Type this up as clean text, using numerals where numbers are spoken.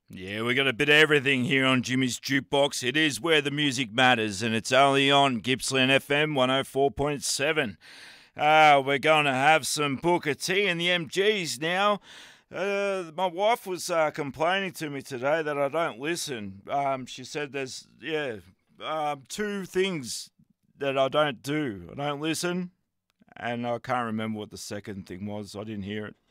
Yeah, we got a bit of everything here on Jimmy's Jukebox. It is where the music matters, and it's only on Gippsland FM 104.7. We're going to have some Booker T and the MGs now. My wife was complaining to me today that I don't listen. She said there's, two things that I don't do. I don't listen, and I can't remember what the second thing was. I didn't hear it.